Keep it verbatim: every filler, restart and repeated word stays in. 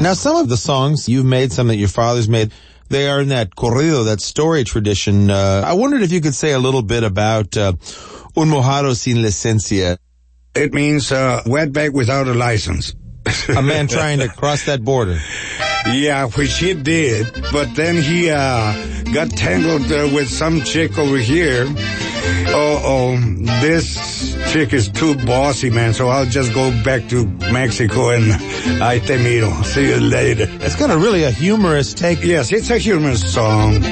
Now, some of the songs you've made, some that your father's made, they are in that corrido, that story tradition. Uh, I wondered if you could say a little bit about uh, Un Mojado Sin Licencia. It means uh, wetback without a license. A man trying to cross that border. Yeah, which he did, but then he uh, got tangled uh, with some chick over here. Oh, oh, this chick is too bossy, man, so I'll just go back to Mexico and I te miro. See you later. It's got a really a humorous take. Yes, it's a humorous song.